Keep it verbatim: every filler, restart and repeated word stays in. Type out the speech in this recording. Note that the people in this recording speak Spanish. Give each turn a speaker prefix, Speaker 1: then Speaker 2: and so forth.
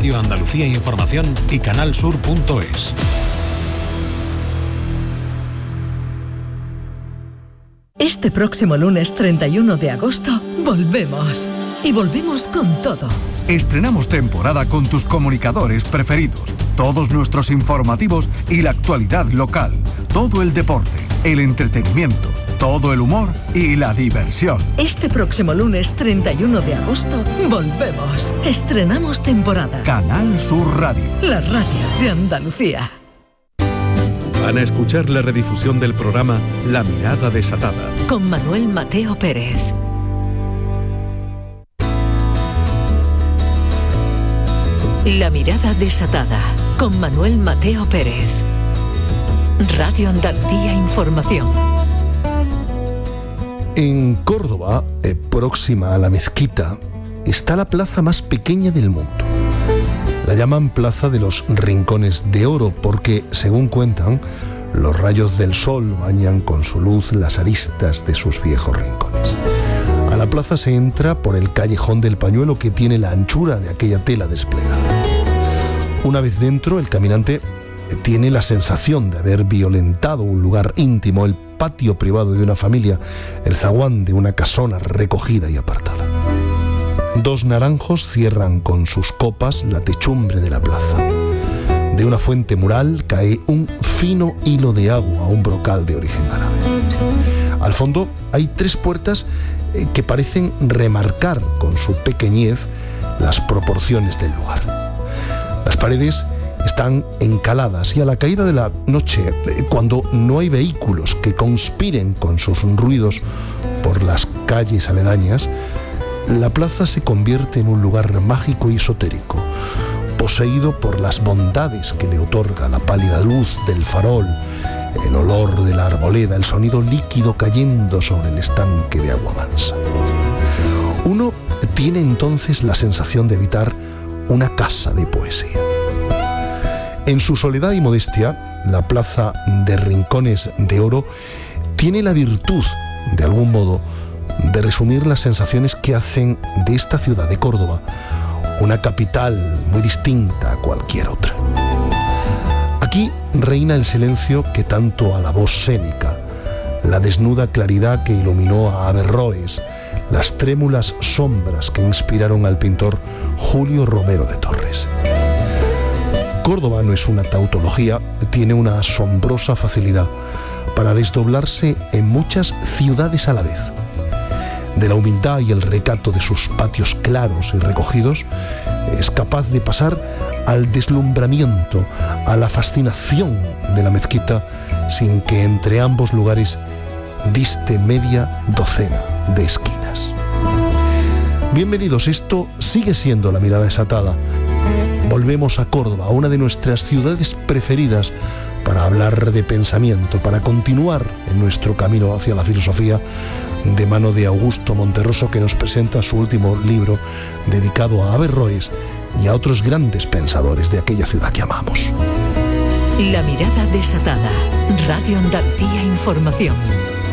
Speaker 1: Radio Andalucía Información y canal sur punto es.
Speaker 2: Este próximo lunes treinta y uno de agosto volvemos. Y volvemos con todo.
Speaker 3: Estrenamos temporada con tus comunicadores preferidos, todos nuestros informativos y la actualidad local, todo el deporte, el entretenimiento, todo el humor y la diversión.
Speaker 2: Este próximo lunes treinta y uno de agosto volvemos. Estrenamos temporada.
Speaker 3: Canal Sur Radio.
Speaker 2: La radio de Andalucía.
Speaker 4: Van a escuchar la redifusión del programa La Mirada Desatada.
Speaker 2: Con Manuel Mateo Pérez. La Mirada Desatada. Con Manuel Mateo Pérez. Radio Andalucía Información.
Speaker 5: En Córdoba, eh, próxima a la mezquita, está la plaza más pequeña del mundo. La llaman Plaza de los Rincones de Oro porque, según cuentan, los rayos del sol bañan con su luz las aristas de sus viejos rincones. A la plaza se entra por el callejón del Pañuelo, que tiene la anchura de aquella tela desplegada. Una vez dentro, el caminante tiene la sensación de haber violentado un lugar íntimo, el patio privado de una familia, el zaguán de una casona recogida y apartada. Dos naranjos cierran con sus copas la techumbre de la plaza. De una fuente mural cae un fino hilo de agua, un brocal de origen árabe. Al fondo hay tres puertas eh, que parecen remarcar con su pequeñez las proporciones del lugar. Las paredes están encaladas y a la caída de la noche, eh, cuando no hay vehículos que conspiren con sus ruidos por las calles aledañas, la plaza se convierte en un lugar mágico y esotérico, poseído por las bondades que le otorga la pálida luz del farol, el olor de la arboleda, el sonido líquido cayendo sobre el estanque de agua mansa. Uno tiene entonces la sensación de habitar una casa de poesía. En su soledad y modestia, la Plaza de Rincones de Oro tiene la virtud, de algún modo, de resumir las sensaciones que hacen de esta ciudad de Córdoba una capital muy distinta a cualquier otra. Aquí reina el silencio que tanto alabó Séneca, la desnuda claridad que iluminó a Averroes, las trémulas sombras que inspiraron al pintor Julio Romero de Torres. Córdoba no es una tautología, tiene una asombrosa facilidad para desdoblarse en muchas ciudades a la vez. De la humildad y el recato de sus patios claros y recogidos, es capaz de pasar al deslumbramiento, a la fascinación de la mezquita, sin que entre ambos lugares diste media docena de esquinas. Bienvenidos, esto sigue siendo La Mirada Desatada. Volvemos a Córdoba, una de nuestras ciudades preferidas, para hablar de pensamiento, para continuar en nuestro camino hacia la filosofía, de mano de Augusto Monterroso, que nos presenta su último libro dedicado a Averroes y a otros grandes pensadores de aquella ciudad que amamos.
Speaker 2: La Mirada Desatada. Radio Andalucía Información.